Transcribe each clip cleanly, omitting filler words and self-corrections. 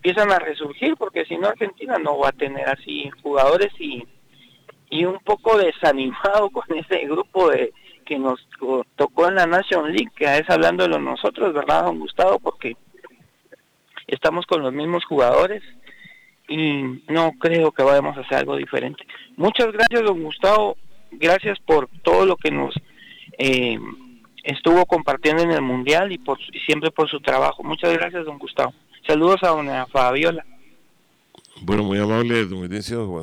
empiezan a resurgir, porque si no Argentina no va a tener así jugadores y un poco desanimado con ese grupo de que nos tocó en la Nation League, que es hablando de nosotros, ¿verdad, don Gustavo? Porque estamos con los mismos jugadores y no creo que vayamos a hacer algo diferente. Muchas gracias, don Gustavo, gracias por todo lo que nos estuvo compartiendo en el Mundial y siempre por su trabajo. Muchas gracias, don Gustavo. Saludos a doña Fabiola. Bueno, muy amable, don Inicio.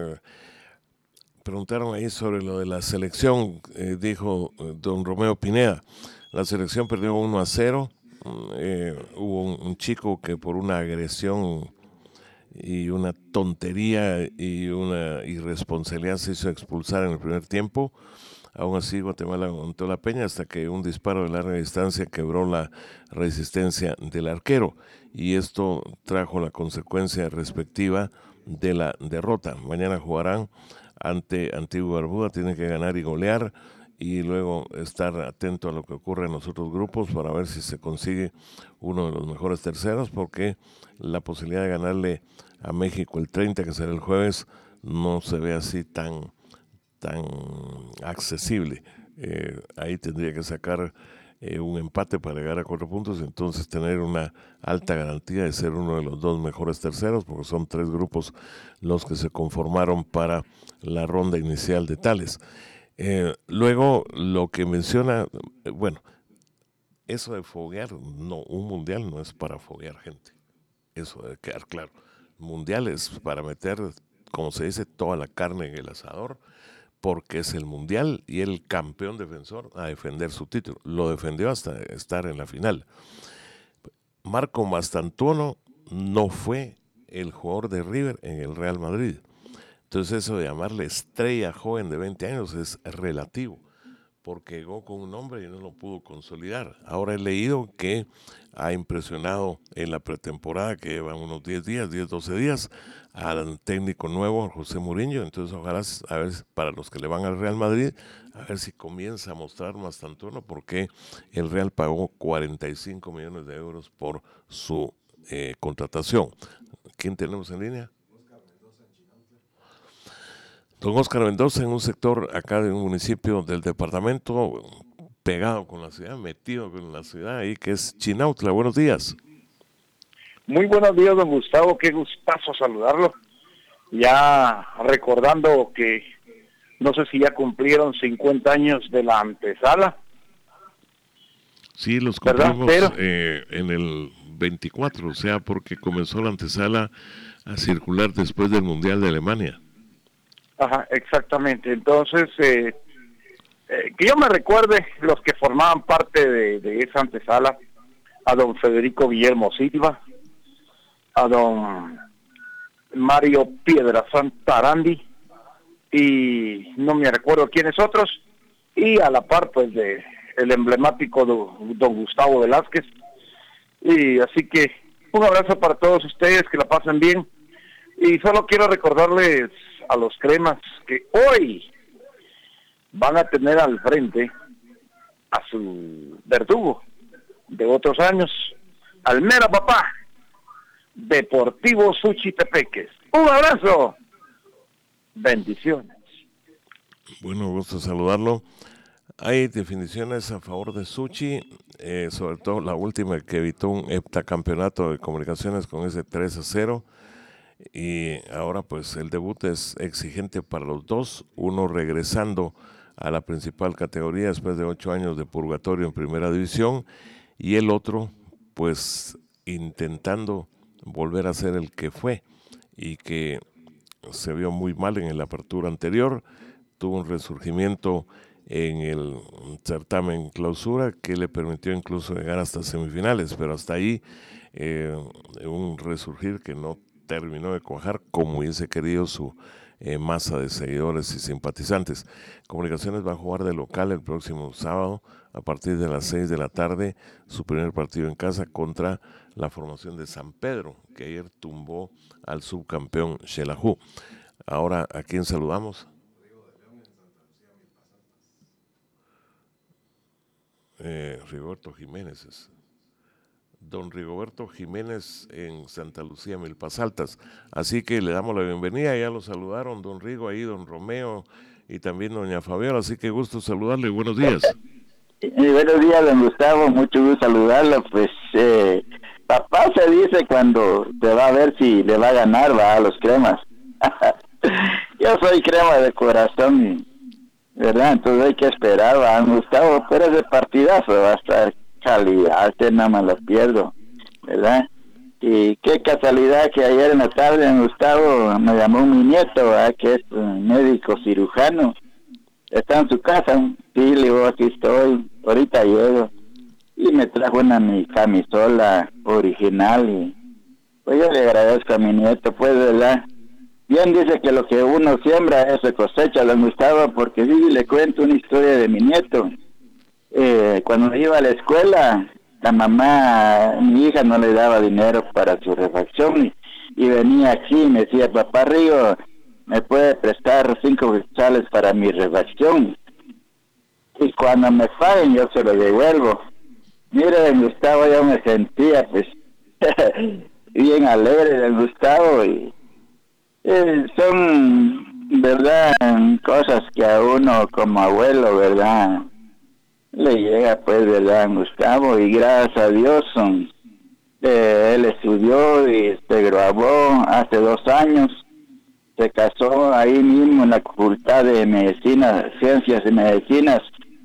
Preguntaron ahí sobre lo de la selección, dijo don Romeo Pineda. La selección perdió 1-0. Hubo un chico que por una agresión y una tontería y una irresponsabilidad se hizo expulsar en el primer tiempo. Aún así, Guatemala aguantó la peña hasta que un disparo de larga distancia quebró la resistencia del arquero, y esto trajo la consecuencia respectiva de la derrota. Mañana jugarán ante Antigua Barbuda, tienen que ganar y golear, y luego estar atento a lo que ocurre en los otros grupos para ver si se consigue uno de los mejores terceros, porque la posibilidad de ganarle a México el 30, que será el jueves, no se ve así tan accesible. Ahí tendría que sacar un empate para llegar a 4 puntos, y entonces tener una alta garantía de ser uno de los 2 mejores terceros, porque son 3 grupos los que se conformaron para la ronda inicial de tales. Luego, lo que menciona, bueno, eso de foguear, no, un mundial no es para foguear gente, eso debe quedar claro. Mundial es para meter, como se dice, toda la carne en el asador, porque es el mundial y el campeón defensor a defender su título. Lo defendió hasta estar en la final. Marco Mastantuono no fue el jugador de River en el Real Madrid. Entonces eso de llamarle estrella joven de 20 años es relativo, porque llegó con un nombre y no lo pudo consolidar. Ahora he leído que ha impresionado en la pretemporada, que llevan unos 10 días, 10, 12 días, al técnico nuevo, José Mourinho. Entonces ojalá, a ver, para los que le van al Real Madrid, a ver si comienza a mostrar más tanto, porque el Real pagó 45 millones de euros por su contratación. ¿Quién tenemos en línea? Don Oscar Mendoza, en un sector acá de un municipio del departamento, pegado con la ciudad, metido con la ciudad ahí, que es Chinautla. Buenos días. Muy buenos días, don Gustavo, qué gustazo saludarlo. Ya recordando que no sé si ya cumplieron 50 años de la antesala. Sí, los cumplimos en el 24, o sea, porque comenzó la antesala a circular después del Mundial de Alemania. Ajá, exactamente. Entonces, que yo me recuerde los que formaban parte de esa antesala, a don Federico Guillermo Silva, a don Mario Piedrasanta Arandi, y no me recuerdo quiénes otros, y a la par pues de el emblemático don Gustavo Velázquez. Y así que un abrazo para todos ustedes, que la pasen bien, y solo quiero recordarles a los cremas que hoy van a tener al frente a su verdugo de otros años, al mero papá, Deportivo Suchitepeques. Un abrazo, bendiciones. Bueno, gusto saludarlo. Hay definiciones a favor de Suchi, sobre todo la última, que evitó un heptacampeonato de comunicaciones con ese 3-0, y ahora pues el debut es exigente para los dos, uno regresando a la principal categoría después de 8 años de purgatorio en primera división, y el otro pues intentando volver a ser el que fue y que se vio muy mal en la apertura anterior. Tuvo un resurgimiento en el certamen clausura que le permitió incluso llegar hasta semifinales, pero hasta ahí un resurgir que no terminó de cuajar como hubiese querido su masa de seguidores y simpatizantes. Comunicaciones va a jugar de local el próximo sábado a partir de las 6 de la tarde, su primer partido en casa contra la formación de San Pedro, que ayer tumbó al subcampeón Xelajú. Ahora, ¿a quién saludamos? Rigoberto Jiménez es. don Rigoberto Jiménez en Santa Lucía, Milpas Altas. Así que le damos la bienvenida, ya lo saludaron don Rigo ahí, don Romeo y también doña Fabiola, así que gusto saludarle, buenos días. Buenos días, don Gustavo, mucho gusto saludarlo. Pues papá se dice cuando te va a ver si le va a ganar, va a los cremas. Yo soy crema de corazón, ¿verdad? Entonces hay que esperar, va, don Gustavo, pero ese partidazo va a estar calidad, que nada más lo pierdo, ¿verdad? Y qué casualidad que ayer en la tarde, don Gustavo, me llamó mi nieto, ¿verdad? Que es médico cirujano. Está en su casa, sí, le digo, aquí estoy, ahorita llego, y me trajo mi camisola original, y pues yo le agradezco a mi nieto, pues, ¿verdad? Bien dice que lo que uno siembra, eso cosecha, don Gustavo, porque sí, le cuento una historia de mi nieto. Cuando iba a la escuela, la mamá, mi hija no le daba dinero para su refacción, y venía aquí y me decía, papá Río, ¿me puede prestar 5 quetzales para mi refacción? Y cuando me paguen yo se lo devuelvo. Mire, don Gustavo, yo me sentía pues bien alegre, don Gustavo, y son, verdad, cosas que a uno como abuelo, verdad, le llega, pues, verdad, don Gustavo, y gracias a Dios él estudió y se graduó hace 2 años. Se casó ahí mismo en la Facultad de Medicina, Ciencias y Medicinas,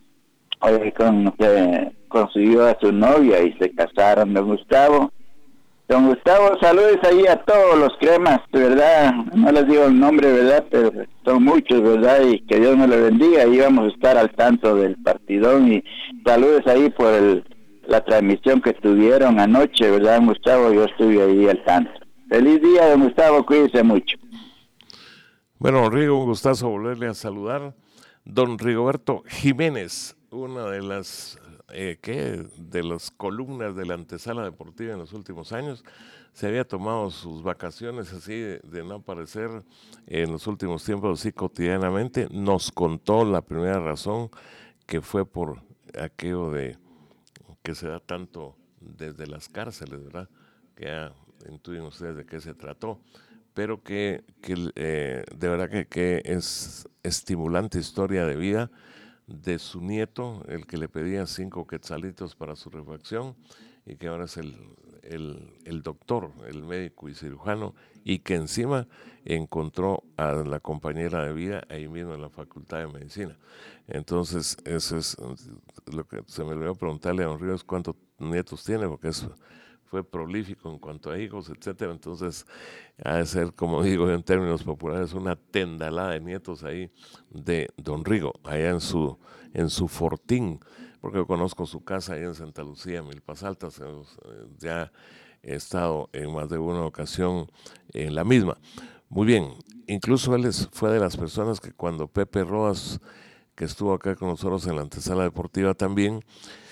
consiguió a su novia y se casaron, don Gustavo. Don Gustavo, saludos ahí a todos los cremas, ¿verdad? No les digo el nombre, ¿verdad? Pero son muchos, ¿verdad? Y que Dios me lo bendiga, y vamos a estar al tanto del partidón, y saludos ahí por la transmisión que tuvieron anoche, ¿verdad, don Gustavo? Yo estuve ahí al tanto. Feliz día, don Gustavo, cuídese mucho. Bueno, don Rigo, un gustazo volverle a saludar. Don Rigoberto Jiménez, una de las columnas de la antesala deportiva en los últimos años, se había tomado sus vacaciones así de no aparecer en los últimos tiempos así cotidianamente. Nos contó la primera razón, que fue por aquello de que se da tanto desde las cárceles, ¿verdad? Que ya intuyen ustedes de qué se trató, pero que de verdad que es estimulante historia de vida de su nieto, el que le pedía 5 quetzalitos para su refacción, y que ahora es el doctor, el médico y cirujano, y que encima encontró a la compañera de vida ahí mismo en la Facultad de Medicina. Entonces, eso es lo que se me olvidó preguntarle a don Ríos cuántos nietos tiene, porque fue prolífico en cuanto a hijos, etcétera. Entonces, ha de ser, como digo en términos populares, una tendalada de nietos ahí de don Rigo, allá en su fortín, porque yo conozco su casa ahí en Santa Lucía, Milpas Altas, ya he estado en más de una ocasión en la misma. Muy bien, incluso él fue de las personas que cuando Pepe Rodas, que estuvo acá con nosotros en la antesala deportiva también,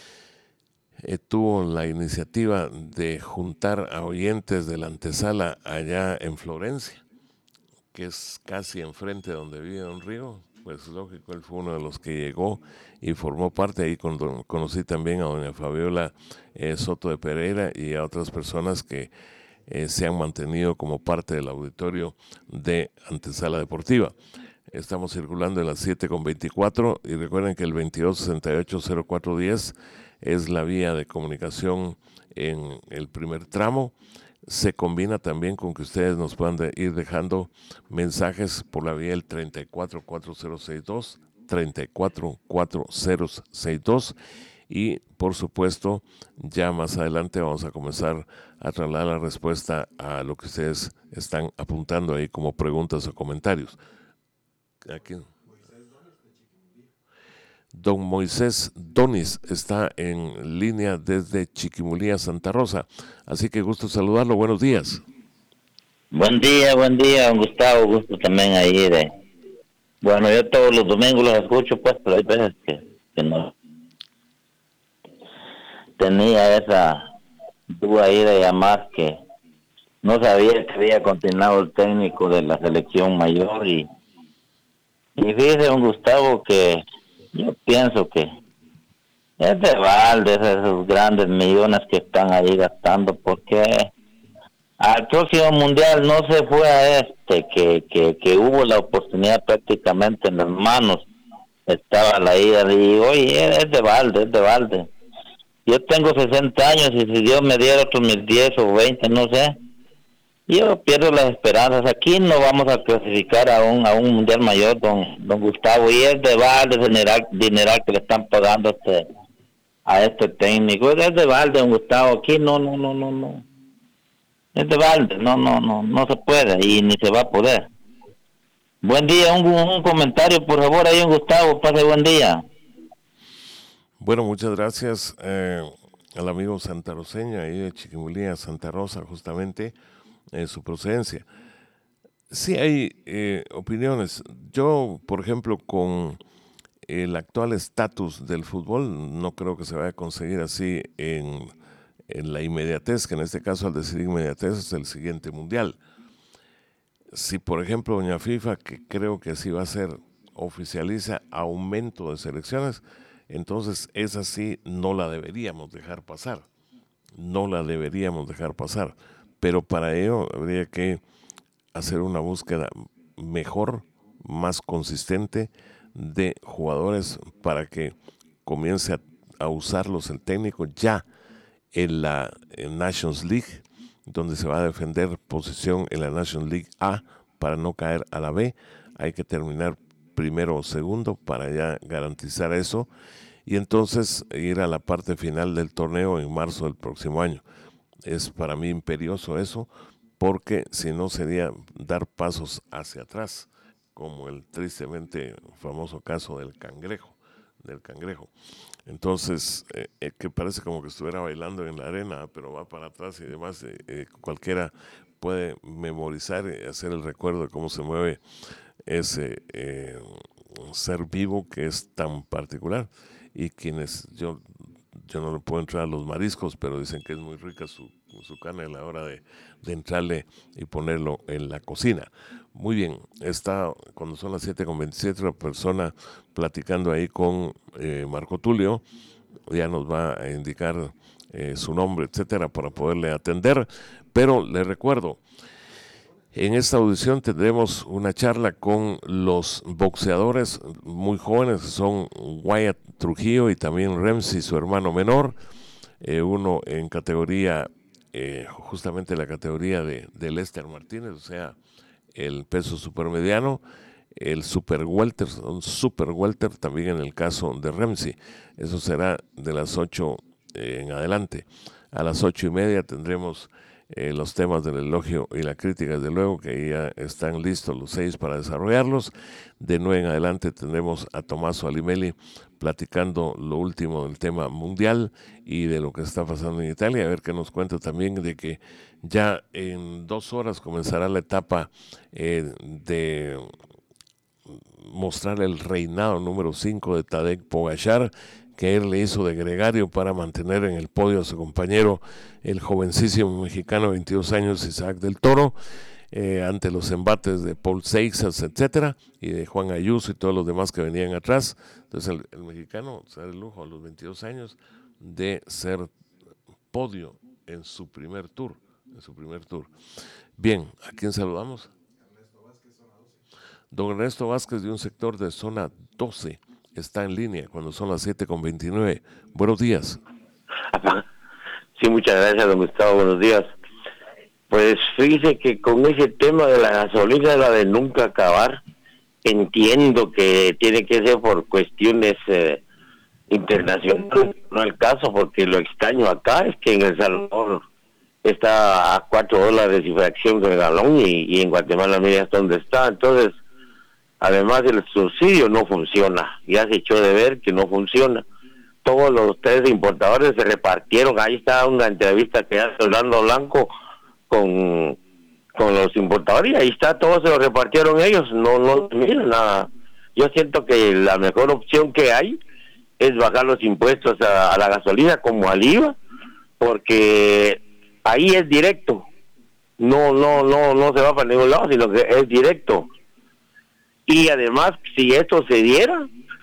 tuvo la iniciativa de juntar a oyentes de la antesala allá en Florencia, que es casi enfrente de donde vive don Rigo. Pues lógico, él fue uno de los que llegó y formó parte. Ahí conocí también a doña Fabiola Soto de Pereira y a otras personas que se han mantenido como parte del auditorio de Antesala Deportiva. Estamos circulando en las 7:24 y recuerden que el 2268-0410 es la vía de comunicación en el primer tramo. Se combina también con que ustedes nos puedan ir dejando mensajes por la vía del 344062, 344062, y por supuesto ya más adelante vamos a comenzar a trasladar la respuesta a lo que ustedes están apuntando ahí como preguntas o comentarios. Aquí. Don Moisés Donis está en línea desde Chiquimulía, Santa Rosa. Así que gusto saludarlo. Buenos días. Buen día, don Gustavo. Gusto también ahí Bueno, yo todos los domingos los escucho, pues, pero hay veces que no. Tenía esa duda ahí de llamar, que no sabía que había continuado el técnico de la selección mayor, y fíjese, don Gustavo, que yo pienso que Es de balde esos grandes millones que están ahí gastando, porque al próximo mundial no se fue a que hubo la oportunidad prácticamente en las manos, estaba la ida, y oye, es de balde. Yo tengo 60 años y si Dios me diera otros mis 10 o 20, no sé, yo pierdo las esperanzas. Aquí no vamos a clasificar a un mundial mayor, don Gustavo, y es de balde dineral que le están pagando a este técnico. Es de balde, don Gustavo. Aquí no. Es de balde, no se puede y ni se va a poder. Buen día, un comentario, por favor, ahí, don Gustavo, pase buen día. Bueno, muchas gracias al amigo santaroseño ahí de Chiquimulía, Santa Rosa, justamente, su procedencia. Sí hay opiniones. Yo, por ejemplo, con el actual estatus del fútbol, no creo que se vaya a conseguir así en la inmediatez, que en este caso, al decir inmediatez, es el siguiente mundial. Si, por ejemplo, doña FIFA, que creo que así va a ser, oficializa aumento de selecciones, entonces esa sí no la deberíamos dejar pasar. Pero para ello habría que hacer una búsqueda mejor, más consistente de jugadores para que comience a usarlos el técnico ya en la Nations League, donde se va a defender posición en la Nations League A para no caer a la B. Hay que terminar primero o segundo para ya garantizar eso y entonces ir a la parte final del torneo en marzo del próximo año. Es para mí imperioso eso, porque si no sería dar pasos hacia atrás, como el tristemente famoso caso del cangrejo. Entonces, que parece como que estuviera bailando en la arena, pero va para atrás y demás. Cualquiera puede memorizar y hacer el recuerdo de cómo se mueve ese ser vivo que es tan particular. Y quienes, yo no le puedo entrar a los mariscos, pero dicen que es muy rica su carne a la hora de entrarle y ponerlo en la cocina. Muy bien, está cuando son las 7:27 la persona platicando ahí con Marco Tulio, ya nos va a indicar su nombre, etcétera, para poderle atender, pero le recuerdo, en esta audición tendremos una charla con los boxeadores muy jóvenes, que son Wyatt Trujillo y también Ramsey, su hermano menor, uno en categoría, justamente la categoría de Lester Martínez, o sea, el peso supermediano, el super welter también en el caso de Ramsey. Eso será de las 8 en adelante. A las 8:30 tendremos los temas del elogio y la crítica, desde luego que ya están listos los 6 para desarrollarlos. De 9 en adelante tendremos a Tommaso Alimeli platicando lo último del tema mundial y de lo que está pasando en Italia, a ver qué nos cuenta también de que ya en 2 horas comenzará la etapa de mostrar el reinado número 5 de Tadej Pogačar, que él le hizo de gregario para mantener en el podio a su compañero, el jovencísimo mexicano de 22 años, Isaac del Toro, ante los embates de Paul Seixas, etcétera, y de Juan Ayuso y todos los demás que venían atrás. Entonces el mexicano se da el lujo a los 22 años de ser podio en su primer tour. Bien, ¿a quién saludamos? Don Ernesto Vázquez, de un sector de zona 12, está en línea cuando son las 7:29. Buenos días. Sí, muchas gracias, don Gustavo, buenos días. Pues fíjese que con ese tema de la gasolina, la de nunca acabar, entiendo que tiene que ser por cuestiones internacionales, no el caso, porque lo extraño acá es que en El Salvador está a $4 y fracción el galón y en Guatemala mira hasta dónde está. Entonces, además el subsidio no funciona, ya se echó de ver que no funciona. Todos los 3 importadores se repartieron, ahí está una entrevista que hace Orlando Blanco con los importadores, y ahí está, todos se lo repartieron ellos, no mira nada. Yo siento que la mejor opción que hay es bajar los impuestos a la gasolina como al IVA, porque ahí es directo, no se va para ningún lado, sino que es directo. Y además, si esto se diera,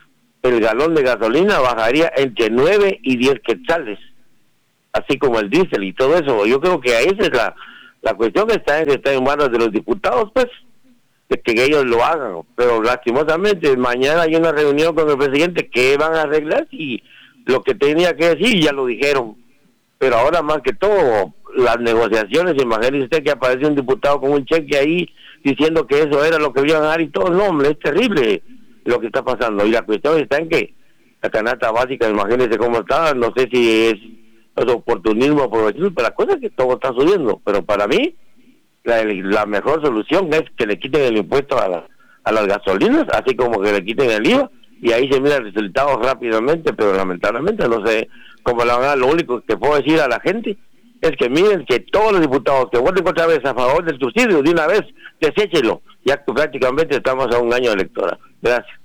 el galón de gasolina bajaría entre 9 y 10 quetzales, así como el diésel y todo eso. Yo creo que esa es la cuestión que está en manos de los diputados, pues, de que ellos lo hagan. Pero lastimosamente mañana hay una reunión con el presidente que van a arreglar, y lo que tenía que decir ya lo dijeron. Pero ahora más que todo, las negociaciones, imagínese usted que aparece un diputado con un cheque ahí diciendo que eso era lo que iban a dar y todo. No, hombre, es terrible lo que está pasando. Y la cuestión está en que la canasta básica, imagínese cómo está, no sé si es oportunismo, pero la cosa es que todo está subiendo. Pero para mí, la mejor solución es que le quiten el impuesto a las gasolinas, así como que le quiten el IVA, y ahí se mira el resultado rápidamente. Pero lamentablemente no sé cómo lo van a dar. Lo único que puedo decir a la gente es que miren que todos los diputados que voten otra vez a favor del subsidio, de una vez, deséchelo, ya que prácticamente estamos a un año electoral. Gracias.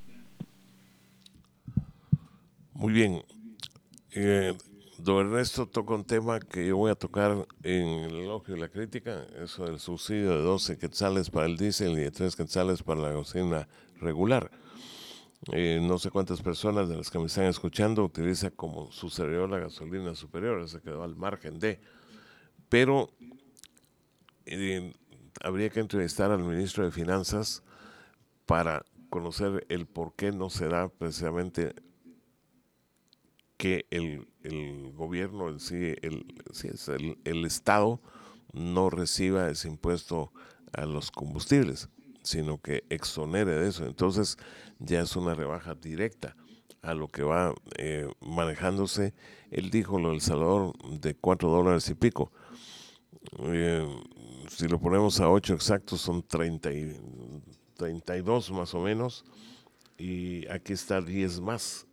Muy bien. Don Ernesto toca un tema que yo voy a tocar en el elogio y la crítica, eso del subsidio de 12 quetzales para el diésel y de 3 quetzales para la gasolina regular. No sé cuántas personas de las que me están escuchando utiliza como su servidor la gasolina superior, se quedó al margen de. Pero habría que entrevistar al ministro de Finanzas para conocer el por qué no se da precisamente que el gobierno en sí, el Estado no reciba ese impuesto a los combustibles, sino que exonere de eso. Entonces ya es una rebaja directa a lo que va manejándose. Él dijo lo del Salvador de $4 y pico. Si lo ponemos a 8 exactos son 32 más o menos, y aquí está 10 más.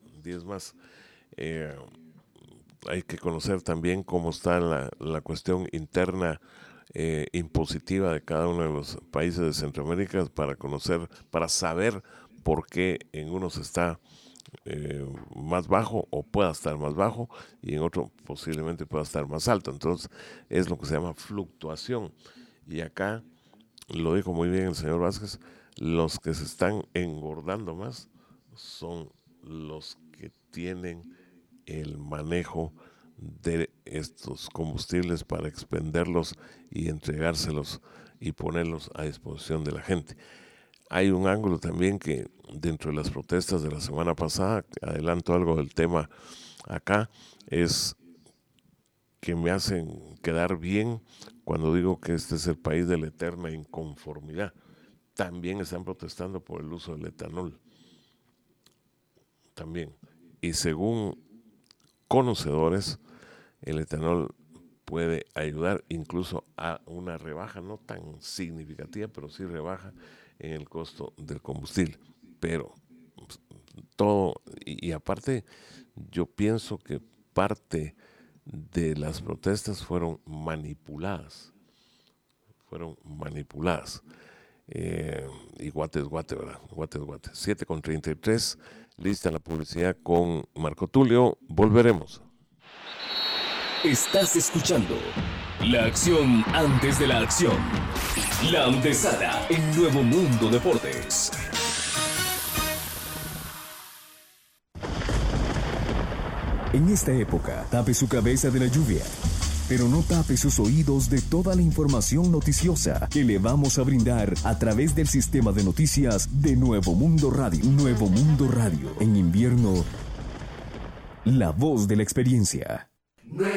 Hay que conocer también cómo está la cuestión interna impositiva de cada uno de los países de Centroamérica para saber por qué en unos está más bajo o pueda estar más bajo y en otro posiblemente pueda estar más alto. Entonces es lo que se llama fluctuación, y acá lo dijo muy bien el señor Vázquez, los que se están engordando más son los que tienen el manejo de estos combustibles para expenderlos y entregárselos y ponerlos a disposición de la gente. Hay un ángulo también que dentro de las protestas de la semana pasada, adelanto algo del tema acá, es que me hacen quedar bien cuando digo que este es el país de la eterna inconformidad. También están protestando por el uso del etanol. También. Y según conocedores, el etanol puede ayudar incluso a una rebaja, no tan significativa, pero sí rebaja en el costo del combustible. Pero todo, y aparte, yo pienso que parte de las protestas fueron manipuladas. Y guate es guate, ¿verdad? Guate es guate. 7:33, lista la publicidad con Marco Tulio. Volveremos. Estás escuchando la acción antes de la acción. La antesala en Nuevo Mundo Deportes. En esta época, tape su cabeza de la lluvia, pero no tape sus oídos de toda la información noticiosa que le vamos a brindar a través del sistema de noticias de Nuevo Mundo Radio. Nuevo Mundo Radio. En invierno, la voz de la experiencia.